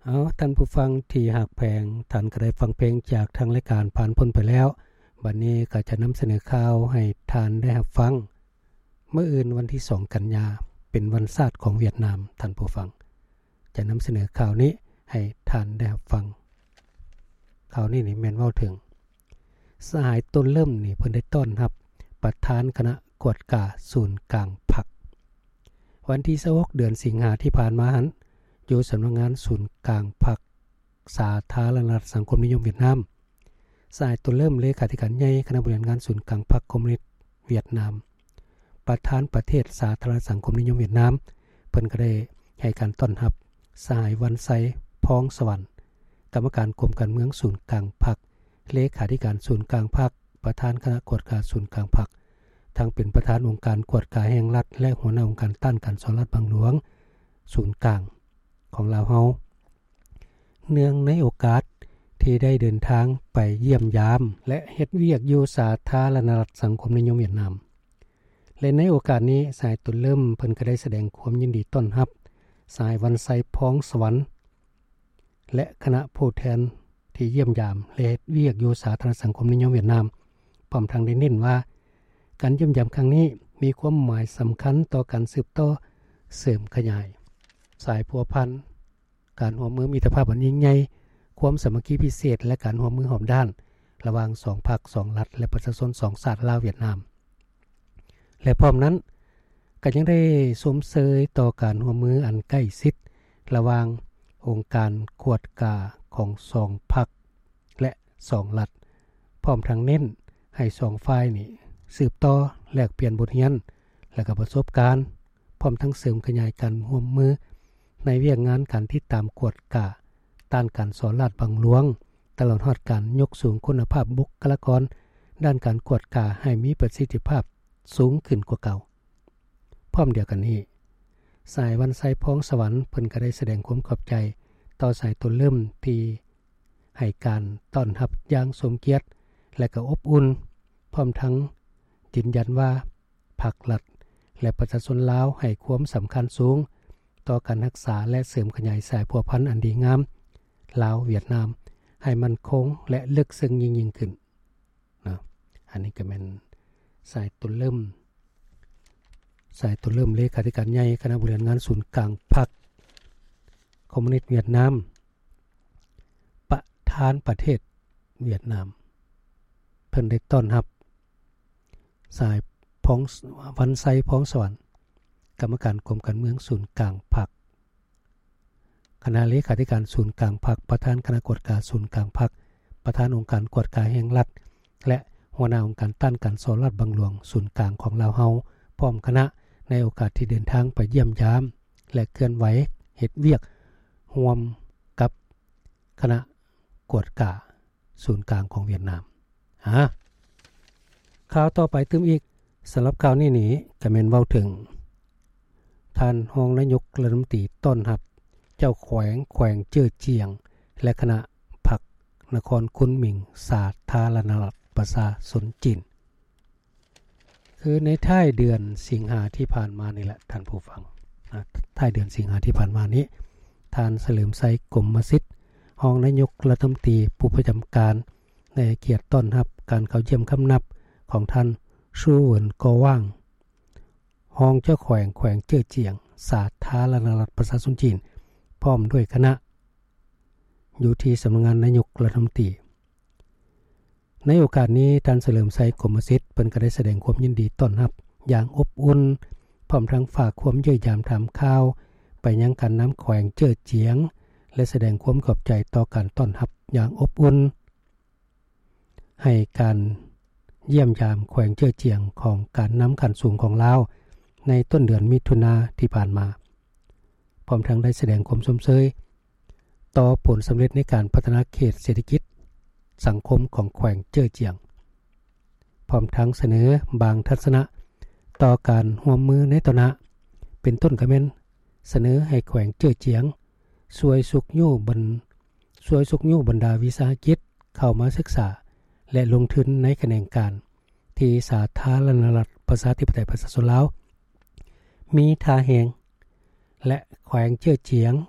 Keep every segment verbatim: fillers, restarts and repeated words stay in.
เอาท่านผู้ฟังที่หักแพงท่านก็ได้ฟังเพลงจากทางรายการผ่านพ้นไปแล้วบัดนี้ก็จะนำเสนอข่าวให้ท่านได้รับฟังเมื่ออื่นวันที่สองกันยาเป็นวันชาติของเวียดนามท่านผู้ฟังจะนำเสนอข่าวนี้ให้ท่านได้รับฟังข่าวนี้นี่แม่นเว้าถึงสหายต้นเริ่มนี่เพิ่นได้ต้อนรับประธานคณะกวดกาศูนย์กลางพรรควันที่ยี่สิบหกเดือนสิงหาที่ผ่านมาหันอยู่สำนักงานศูนย์กลางพรรคสาธารณรัฐสังคมนิยมเวียดนามสหายต้นเริ่มเลขาธิการใหญ่คณะบริหารงานศูนย์กลางพรรคคอมมิวนิสต์เวียดนามประธานประเทศสาธารณสังคมนิยมเวียดนามเพิ่นก็ได้ให้การต้อนรับสหายวันไซพ้องสวรรค์กรรมการกรมการเมืองศูนย์กลางพรรคเลขาธิการศูนย์กลางพรรคประธานคณะกวดกาศูนย์กลางพรรคทั้งเป็นประธานองค์การกวดกาแห่งรัฐและหัวหน้าองค์การต้านการสอนรัฐบางหลวงศูนย์กลางของลาวเฮาเนื่องในโอกาสที่ได้เดินทางไปเยี่ยมยามและเฮ็ดเวียกอยู่สาธารณรัฐสังคมนิยมเวียดนามและในโอกาสนี้สายตุนเริ่มเพิ่นก็ได้แสดงความยินดีต้อนรับสายวันไซพ้องสวรรค์และคณะผู้แทนที่เยี่ยมยามและเฮ็ดเวียกอยู่สาธารณสังคมนิยมเวียดนามพร้อมทั้งได้เน้นว่าการเยี่ยมยามครั้งนี้มีความหมายสำคัญต่อการสืบต่อเสริมขยายสายพัวพันการร่วมมือมิตรภาพอันยิ่งใหญ่ความสามัคคีพิเศษและการร่วมมือหอมด้านระหว่างสองพรรคสองรัฐและประชาชนสองชาติลาวเวียดนามและพร้อมนั้นก็ยังได้สมเสยต่อการร่วมมืออันใกล้ชิดระหว่างองค์การกวดกาของสองพรรคและสองรัฐพร้อมทั้งเน้นให้สองฝ่ายนี้สืบต่อแลกเปลี่ยนบทเรียนและก็ประสบการณ์พร้อมทั้งเสริมขยายการร่วมมือในเวียกงานการติดตามกวดกาต้านการสอนราชบังหลวงตลอดฮอดการยกสูงคุณภาพบุคลากรด้านการกวดกาให้มีประสิทธิภาพสูงขึ้นกว่าเก่าพร้อมเดียวกันนี้สายวันไซพ้องสวรรค์เพิ่นก็ได้แสดงความขอบใจต่อสายต้นเริ่มที่ให้การต้อนรับอย่างสมเกียรติและก็อบอุ่นพร้อมทั้งยืนยันว่าภาครัฐและประชาชนลาวให้ความสำคัญสูงต่อการรักษาและเสริมขยายสายพัวพันธุ์อันดีงามลาวเวียดนามให้มั่นคงและลึกซึ้งยิ่งยิ่งขึ้นนะอันนี้ก็เป็นสายต้นเริ่มสายต้นเริ่มเลขาธิการใหญ่คณะบริหารงานศูนย์กลางพรรคคอมมิวนิสต์เวียดนามประธานประเทศเวียดนามเพิ่นได้ต้อนรับสายพ้องวันไซพ้องสวรรค์กรรมการกรมการเมืองศูนย์กลางพรรคคณะเลขาธิการศูนย์กลางพรรคประธานคณะกวดกาศูนย์กลางพรรคประธานองค์การกวดกาแห่งรัฐและหัวหน้าองค์การต้านการสอนรัฐบังหลวงศูนย์กลางของลาวเฮาพร้อมคณะในโอกาสที่เดินทางไปเยี่ยมยามและเคลื่อนไหวเฮ็ดเวียกร่วมกับคณะกวดกาศูนย์กลางของเวียดนามฮะข่าวต่อไปตึมอีกสำหรับข่าวนี้นี่ก็แม่นเว้าถึงท่านรองนายกรัฐมนตรีต้อนรับเจ้าแขวงแขวงเจ้อเจียงและคณะพรรคนครคุนหมิงสาธารณรัฐประชาชนจีนคือในท้ายเดือนสิงหาที่ผ่านมานี่แหละท่านผู้ฟังนะท้ายเดือนสิงหาที่ผ่านมานี้ท่านเฉลิมไซกรมสิทธิ์รองนายกรัฐมนตรีผู้ประจำการในเกียรติต้อนรับการเข้าเยี่ยมคำนับของท่านชูเหวินกอว่างรองเจ้าแขวงแขวงเจ้อเจียงสาธารณรัฐประชาชนจีนพร้อมด้วยคณะอยู่ที่สำนักงานนายกรัฐมนตรีในโอกาสนี้ท่านเฉลิมไซกรมสิทธิ์เพิ่นก็ได้แสดงความยินดีต้อนรับอย่างอบอุ่นพร้อมทั้งฝากความเยี่ยมยามถามข่าวไปยังการน้ำแขวงเจ้อเจียงและแสดงความขอบใจต่อการต้อนรับอย่างอบอุ่นให้การเยี่ยมยามแขวงเจ้อเจียงของการน้ำขันสูงของลาวในต้นเดือนมิถุนายนที่ผ่านมาพร้อมทั้งได้แสดงความชมเชยต่อผลสำเร็จในการพัฒนาเขตเศรษฐกิจสังคมของแขวงเจ้อเจียงพร้อมทั้งเสนอบางทัศนะต่อการร่วมมือในตนะเป็นต้นกระแม่นเสนอให้แขวงเจ้อเจียงช่วยสุขยู่บรรช่วยสุขยู่บรรดาวิสาหกิจเข้ามาศึกษาและลงทุนในแขนงการที่สาธารณรัฐประชาธิปไตยประชาชนลาวมีท่าแห่งและแขวงเจ้อเจียง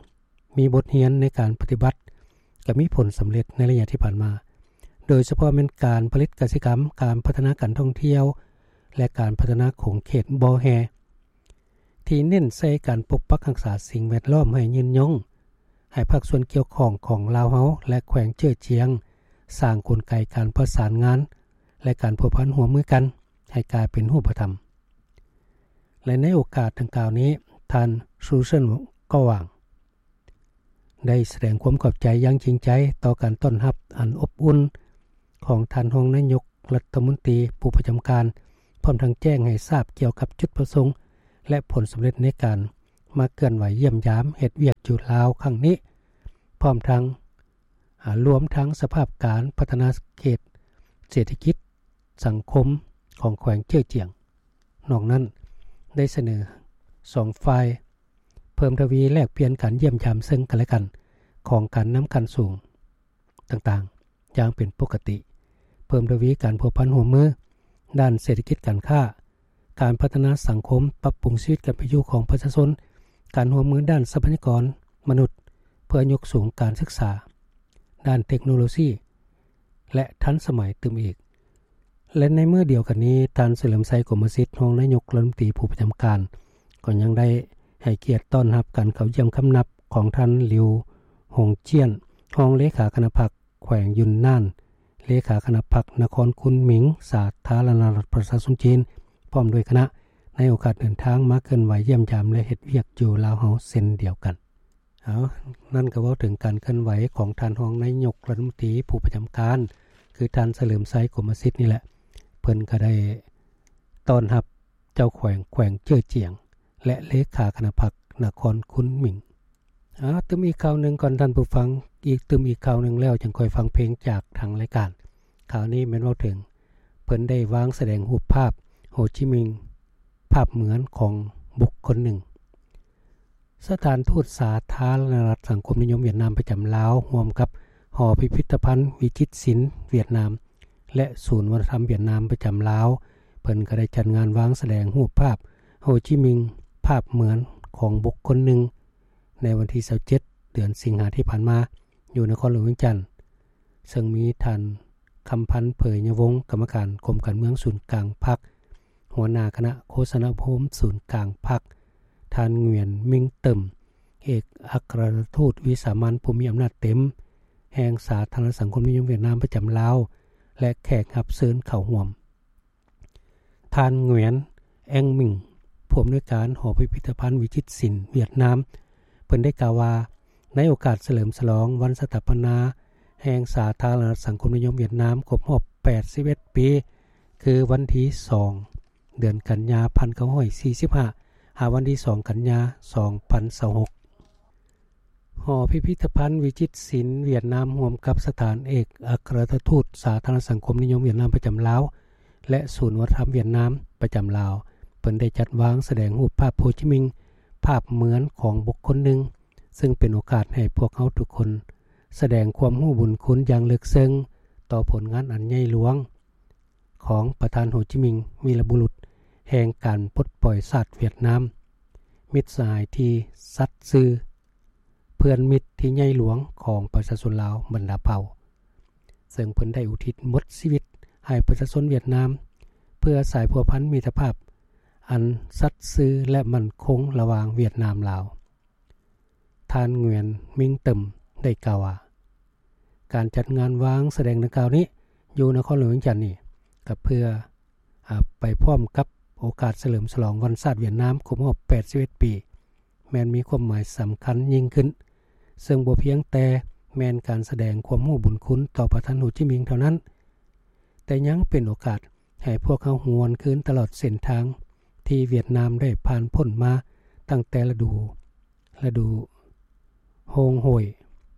มีบทเรียนในการปฏิบัติก็มีผลสำเร็จในระยะที่ผ่านมาโดยเฉพาะเป็นการผลิตกสิกรรมการพัฒนาการท่องเที่ยวและการพัฒนาของเขตบ่อแฮที่เน้นใส่การปกปักรักษาสิ่งแวดล้อมให้ยืนยงให้ภาคส่วนเกี่ยวข้องของลาวเฮาและแขวงเจื้อเจียงสร้างกลไกการประสานงานและการพัวพันหัวมือกันให้กลายเป็นรูปธรรมและในโอกาสดังกล่าวนี้ท่านซูเซินก็หวังได้แสดงความขอบใจอย่างจริงใจต่อการต้อนรับอันอบอุ่นของท่านรองนายกรัฐมนตรีผู้ประจำการพร้อมทั้งแจ้งให้ทราบเกี่ยวกับจุดประสงค์และผลสำเร็จในการมาเคลื่อนไหวเยี่ยมยามเฮ็ดเวียกอยู่ลาวครั้งนี้พร้อมทั้งรวมทั้งสภาพการพัฒนาเขตเศรษฐกิจสังคมของแขวงเจี้ยเจียงนอกนั้นได้เสนอสองฝ่ายเพิ่มทวีแลกเปลี่ยนการเยี่ยมยามซึ่งกันและกันของการนำกันสูงต่างๆอย่างเป็นปกติเพิ่มทวีการพัวพันหัวมือด้านเศรษฐกิจการค้าการพัฒนาสังคมปรับปรุงชีวิตการเป็นอยู่ของประชาชนการร่วมมือด้านทรัพยากรมนุษย์เพื่อยกสูงการศึกษาด้านเทคโนโลยีและทันสมัยตึมอีกและในเมื่อเดียวกันนี้ท่านเฉลิมชัยกมสิทธิ์รองนายกรัฐมนตรีผู้ประจำการก็ยังได้ให้เกียรติต้อนรับการเข้าเยี่ยมคำนับของท่านหลิวหงเจี้ยนรองเลขาคณะพรรคแขวงยุนน่านเลขาคณะพรรคนครคุนหมิงสาธารณรัฐประชาชนจีนพร้อมด้วยคณะในโอกาสเดินทางมาเคลื่อนไหวเยี่ยมยามและเฮ็ดเวียกอยู่ลาวเฮาเช่นเดียวกันเอานั่นก็เว้าถึงการเคลื่อนไหวของท่านรองนายกรัฐมนตรีผู้ประจำการคือท่านเฉลิมชัยกมสิทธิ์นี่แหละเพิ่นก็ได้ต้อนรับเจ้าแขวงแขวงเจี้ยเจียงและเลขาคณะพรรคนครคุนหมิงอ่าตึมอีกข่าวนึงก่อนท่านผู้ฟังอีกตึมอีกข่าวนึงแล้วจังค่อยฟังเพลงจากทางรายการข่าวนี้แม่นเว้าถึงเพิ่นได้วางแสดงรูปภาพโฮจิมินห์ภาพเหมือนของบุคคลหนึ่งสถานทูตสาธารณรัฐสังคมนิยมเวียดนามประจำลาวร่วมกับหอพิพิธภัณฑ์วิจิตรศิลป์เวียดนามและศูนย์วัฒนธรรมเวียดนามประจำลาวเพิ่นก็ได้จัดงานวางแสดงรูปภาพโฮจิมินห์ภาพเหมือนของบุคคลหนึ่งในวันที่ยี่สิบเจ็ดเดือนสิงหาคมที่ผ่านมาอยู่นครหลวงเวียงจันทน์ซึ่งมีท่านคำพันธ์เผยยวงศ์กรรมการกรมการเมืองศูนย์กลางพรรคหัวหน้าคณะโฆษณาภพศูนย์กลางพรรคท่านเหงียนมิงเติมเอกอัครราชทูตวิสามัญผู้มีอำนาจเต็มแห่งสาธารณสังคมนิยมเวียดนามประจำลาวและแขกรับเชิญเข้าร่วมท่านเหงียนแองมิงผู้อำนวยการหอพิพิธภัณฑ์วิจิตรศิลป์เวียดนามเพิ่นได้กล่าวว่าในโอกาสเฉลิมฉลองวันสถาปนาแห่งสาธารณสังคมนิยมเวียดนามครบรอบแปดสิบเอ็ดปีคือวันที่สองเดือนกันยายนหนึ่งพันเก้าร้อยสี่สิบห้าหาวันที่สองกันยายนสองพันยี่สิบหกหอพิพิธภัณฑ์วิจิตรศิลป์เวียดนามร่วมกับสถานเอกอัครราชทูตสาธารณสังคมนิยมเวียดนามประจำลาวและศูนย์วัฒนธรรมเวียดนามประจำลาวเพิ่นได้จัดวางแสดงรูปภาพโฮจิมินห์ภาพเหมือนของบุคคลหนึ่งซึ่งเป็นโอกาสให้พวกเขาทุกคนแสดงความรู้บุญคุณอย่างลึกซึ้งต่อผลงานอันใหญ่หลวงของประธานโฮจิมินห์วีรบุรุษแห่งการปลดปล่อยชาติเวียดนามมิตรสหายที่สัตย์ซื่อเพื่อนมิตรที่ใหญ่หลวงของประชาชนลาวบรรดาเผ่าซึ่งเพิ่นได้อุทิศหมดชีวิตให้ประชาชนเวียดนามเพื่อสายพัวพันมิตรภาพอันสัตย์ซื่อและมั่นคงระหว่างเวียดนามลาวท่านเหงียนมิงเติมได้กล่าวว่าการจัดงานวางแสดงดังกล่าวนี้อยู่นครหลวงเวียงจันทน์นี่ก็เพื่อไปพร้อมกับโอกาสเฉลิมฉลองวันชาติเวียดนามครบรอบแปดสิบเอ็ดปีแม้นมีความหมายสำคัญยิ่งขึ้นซึ่งบ่เพียงแต่แม้นการแสดงความรู้บุญคุณต่อประธานโฮจิมินห์เท่านั้นแต่ยังเป็นโอกาสให้พวกเขาหวนคืนตลอดเส้นทางที่เวียดนามได้ผ่านพ้นมาตั้งแต่ฤดูฤดูโฮงโหย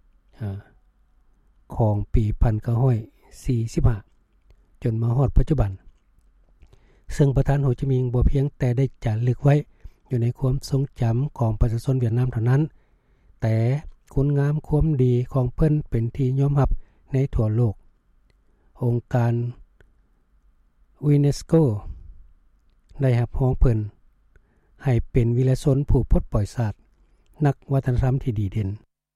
ของปีหนึ่งพันเก้าร้อยสี่สิบห้าจนมาฮอดปัจจุบันซึ่งประธานโฮจิมินห์บ่เพียงแต่ได้จารึกไว้อยู่ในความทรงจำของประชาชนเวียดนามเท่านั้นแต่คุณงามความดีของเพิ่นเป็นที่ยอมรับในทั่วโลกองค์การยูเนสโกได้รับรองเพิ่นให้เป็นวีรชนผู้ปลดปล่อยชาตินักวัฒนธรรมที่ดีเด่น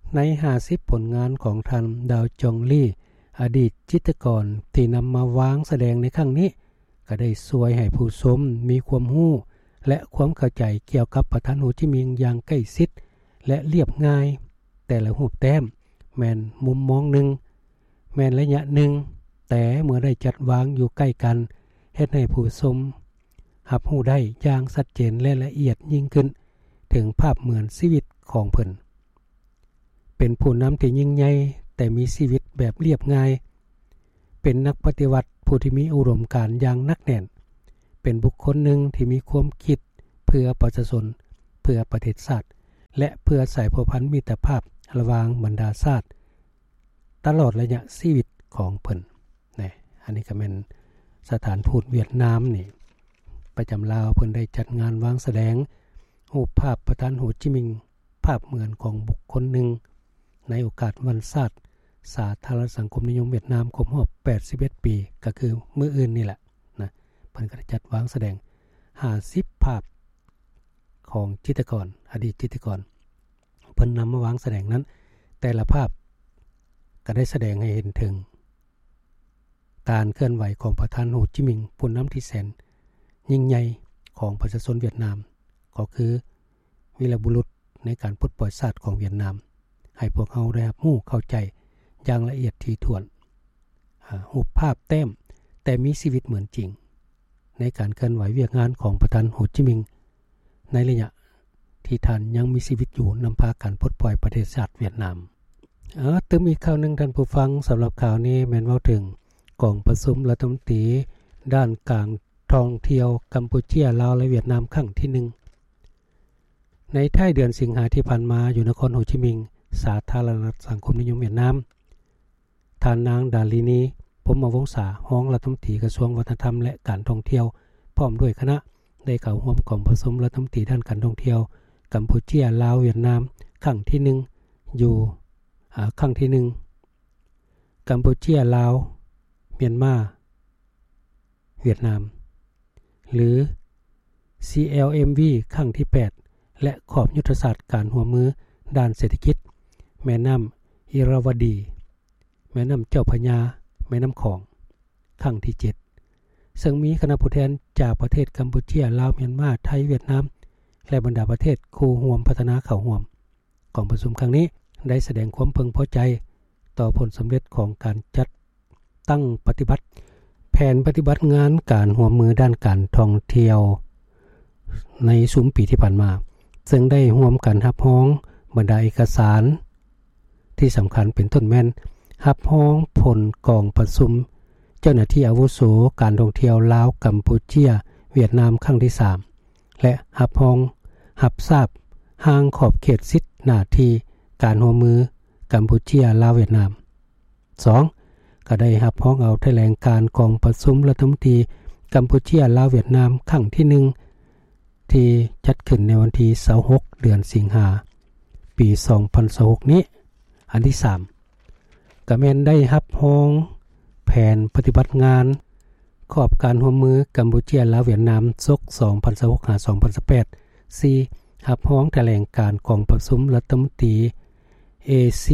ในห้าสิบผลงานของท่านดาวจงลี่อดีตจิตรกรที่นำมาวางแสดงในครั้งนี้ก็ได้ช่วยให้ผู้ชมมีความรู้และความเข้าใจเกี่ยวกับประธานโฮจิมินห์อย่างใกล้ชิดและเรียบง่ายแต่ละรูปแต้มแม่นมุมมองหนึ่งแม่นระยะหนึ่งแต่เมื่อได้จัดวางอยู่ใกล้กันเฮ็ดให้ผู้ชมรับรู้ได้อย่างชัดเจนและละเอียดยิ่งขึ้นถึงภาพเหมือนชีวิตของเพิ่นเป็นผู้นำที่ยิ่งใหญ่แต่มีชีวิตแบบเรียบง่ายเป็นนักปฏิวัติผู้ที่มีอุดมการณ์อย่างนักแน่นเป็นบุคคลหนึ่งที่มีความคิดเพื่อประชาชนเพื่อประเทศชาติและเพื่อสายพันธุ์มิตรภาพระหว่างบรรดาชาติตลอดระยะชีวิตของเพิ่นนี่อันนี้ก็เป็นสถานทูตเวียดนามนี่ประจำลาวเพิ่นได้จัดงานวางแสดงรูปภาพประธานโฮจิมินห์ภาพเหมือนของบุคคลหนึ่งในโอกาสวันชาติสาธารณสังคมนิยมเวียดนามครบรอบแปดสิบเอ็ดปีก็คือมื้ออื่นนี่แหละนะเพิ่นก็จัดวางแสดงห้าสิบภาพของจิตรกรอดีตจิตรกรเพิ่นนำมาวางแสดงนั้นแต่ละภาพก็ได้แสดงให้เห็นถึงการเคลื่อนไหวของประธานโฮจิมินห์ผู้นำที่แสนยิ่งใหญ่ของประชาชนเวียดนามก็คือวีรบุรุษในการปลดปล่อยชาติของเวียดนามให้พวกเราได้รับรู้เข้าใจอย่างละเอียดถี่ถ้วนรูปภาพแต้มแต่มีชีวิตเหมือนจริงในการเคลื่อนไหวเวียกงานของประธานโฮจิมินห์ในระยะที่ท่านยังมีชีวิตอยู่นำพาการปลดปล่อยประเทศชาติเวียดนามเออตึมอีกข่าวนึงท่านผู้ฟังสำหรับข่าวนี้แม่นเว้าถึงกองประชุมรัฐมนตรีด้านการท่องเที่ยวกัมพูชาลาวและเวียดนามครั้งที่หนึ่งในท้ายเดือนสิงหาที่ผ่านมาอยู่นครโฮจิมินห์สาธารณรัฐสังคมนิยมเวียดนามท่านนางดาลินีพรหมวงศารองรัฐมนตรีกระทรวงวัฒนธรรมและการท่องเที่ยวพร้อมด้วยคณะได้เข้าร่วมกองประชุมรัฐมนตรีด้านการท่องเที่ยวกัมพูชาลาวเวียดนามครั้งที่หนึ่งอยู่อ่าครั้งที่หนึ่งกัมพูชาลาวเมียนมาเวียดนามหรือ ซี แอล เอ็ม วี ครั้งที่แปดและขอบยุทธศาสตร์การร่วมมือด้านเศรษฐกิจแม่น้ำอิราวดีแม่น้ำเจ้าพระยาแม่น้ำของครั้งที่เจ็ดซึ่งมีคณะผู้แทนจากประเทศกัมพูชาลาวเมียนมาไทยเวียดนามและบรรดาประเทศคู่ร่วมพัฒนาเข้าร่วมกองประชุมครั้งนี้ได้แสดงความพึงพอใจต่อผลสำเร็จของการจัดตั้งปฏิบัติแผนปฏิบัติงานการร่วมมือด้านการท่องเที่ยวในสุมปีที่ผ่านมาซึ่งได้ร่วมกันรับรองบรรดาเอกสารที่สำคัญเป็นต้นแม่นรับรองผลกองประชุมเจ้าหน้าที่อาวุโสการท่องเที่ยวลาวกัมพูชาเวียดนามครั้งที่สามและรับรองรับทราบห่างขอบเขตสิทธิหน้าที่การร่วมมือกัมพูชาลาวเวียดนามสองก็ได้รับรองเอาแถลงการกองประชุมรัฐมนตรีกัมพูชาลาวเวียดนามครั้งที่หนึ่งที่จัดขึ้นในวันที่ยี่สิบหกเดือนสิงหาปีสองพันยี่สิบหกนี้อันที่สามก็แม่นได้รับรองแผนปฏิบัติงานขอบการร่วมมือกัมพูชาลาวเวียดนามซกสองพันยี่สิบหก สองพันยี่สิบแปด สี่ รับรองแถลงการกองประชุมรัฐมนตรี เอ ซี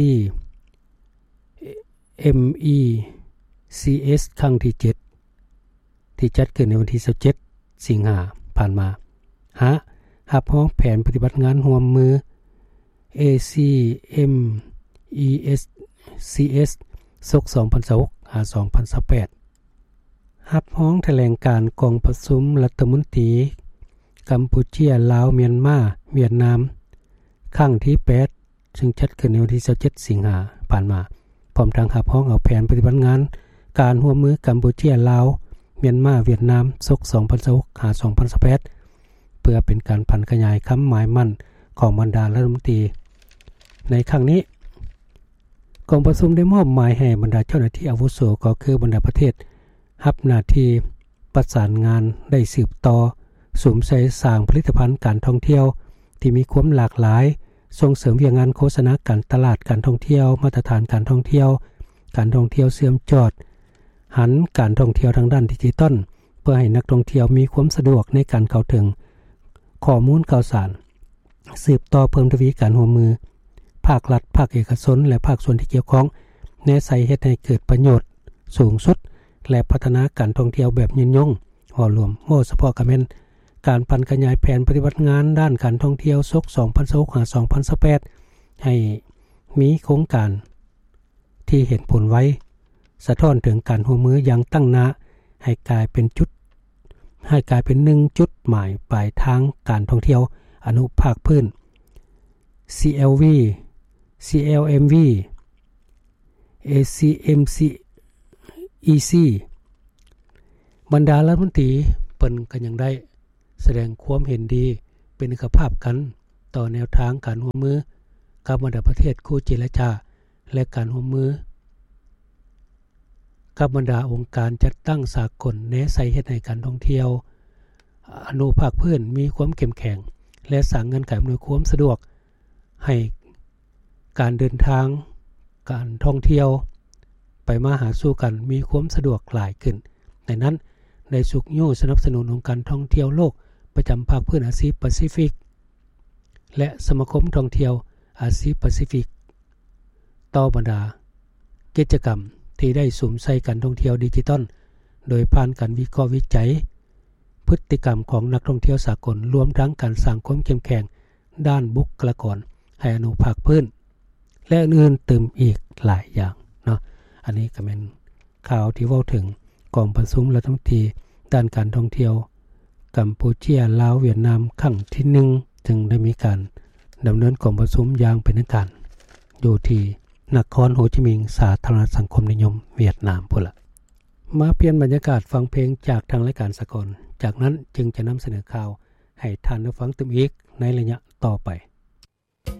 เอ็ม อี ซี เอส ครั้งที่เจ็ดที่จัดขึ้นในวันที่ยี่สิบเจ็ดสิงหาผ่านมาหารับรองแผนปฏิบัติงานร่วมมือ เอ ซี เอ็ม อี เอส ซี เอส ซกสองพันยี่สิบหก สองพันยี่สิบแปดรับรองแถลงการกองประชุมรัฐมนตรีกัมพูชาลาวเมียนมาเวียดนามครั้งที่แปดซึ่งจัดขึ้นในวันที่ยี่สิบเจ็ดสิงหาผ่านมาพร้อมทั้งรับรองเอาแผนปฏิบัติงานการร่วมมือกัมพูชาลาวเมียนมาเวียดนามซกสองพันยี่สิบหก สองพันยี่สิบแปดเพื่อเป็นการพันขยายคำหมายมั่นของบรรดารัฐมนตรีในครั้งนี้กองประชุมได้มอบหมายให้บรรดาเจ้าหน้าที่อาวุโสก็คือบรรดาประเทศรับหน้าที่ประสานงานได้สืบต่อสมใส่สร้างผลิตภัณฑ์การท่องเที่ยวที่มีความหลากหลายส่งเสริมเวียงงานโฆษณาการตลาดการท่องเที่ยวมาตรฐานการท่องเที่ยวการท่องเที่ยวเสื่อมจอดหันการท่องเที่ยวทางด้านดิจิทัลเพื่อให้นักท่องเที่ยวมีความสะดวกในการเข้าถึงข้อมูลข่าวสารสืบต่อเพิ่มทวีการร่วมมือภาครัฐภาคเอกชนและภาคส่วนที่เกี่ยวข้องแนะใส่เฮ็ดให้เกิดประโยชน์สูงสุดและพัฒนาการท่องเที่ยวแบบยืนยงรวมรวมโมเฉพาะก็แม่นการพันขยายแผนปฏิบัติงานด้านการท่องเที่ยวศกสองพันยี่สิบหกถึงสองพันยี่สิบแปดให้มีโครงการที่เห็นผลไว้สะท้อนถึงการร่วมมืออย่างตั้งหน้าให้กลายเป็นจุดให้กลายเป็นหนึ่งจุดหมายปลายทางการท่องเที่ยวอนุภาคพื้น ซี แอล วี ซี แอล เอ็ม วี เอ ซี เอ็ม ซี อี ซี บรรดารัฐมนตรีเปิ้นก็ยังได้แสดงความเห็นดีเป็นเอกภาพกันต่อแนวทางการร่วมมือกับบรรดาประเทศคู่เจรจาและการร่วมมือกับบรรดาองค์การจัดตั้งสากลแนะใส่เฮ็ดให้การท่องเที่ยวอนุภาคพื้นมีความเข้มแข็งและสร้างเงื่อนไขอำนวยความสะดวกให้การเดินทางการท่องเที่ยวไปมาหาสู่กันมีความสะดวกหลายขึ้นในนั้นได้สุกยู่สนับสนุนองค์การท่องเที่ยวโลกประจำภาคพื้นอาเซียนแปซิฟิกและสมาคมท่องเที่ยวอาเซียนแปซิฟิกต่อบรรดากิจกรรมที่ได้สุมใส่การท่องเที่ยวดิจิตอลโดยผ่านการวิเคราะห์วิจัยพฤติกรรมของนักท่องเที่ยวสากลรวมทั้งการสร้างความเข้มแข็งด้านบุคลากรให้อนุภาคพื้นและอื่นๆเติมอีกหลายอย่างเนาะอันนี้ก็เป็นข่าวที่เว้าถึงกองประชุมรัฐมนตรีด้านการท่องเที่ยวกัมพูชาลาวเวียดนามครั้งที่หนึ่งจึงได้มีการดำเนินกองประชุมอย่างเป็นทางการอยู่ที่นครโฮจิมินห์สาธารณสังคมนิยมเวียดนามพุ่นล่ะมาเปลี่ยนบรรยากาศฟังเพลงจากทางรายการสากลจากนั้นจึงจะนำเสนอข่าวให้ท่านได้ฟังเต็มอีกในระยะต่อไป